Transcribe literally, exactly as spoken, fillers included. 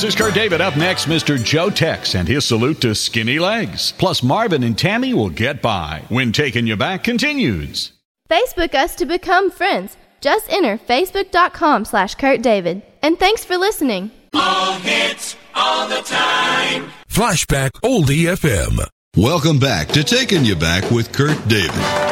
This is Kurt David. Up next, Mister Joe Tex and his salute to skinny legs. Plus, Marvin and Tammy will get by when Taking You Back continues. Facebook us to become friends. Just enter facebook.com slash Kurt David. And thanks for listening. All hits, all the time. Flashback Oldie F M. Welcome back to Taking You Back with Kurt David.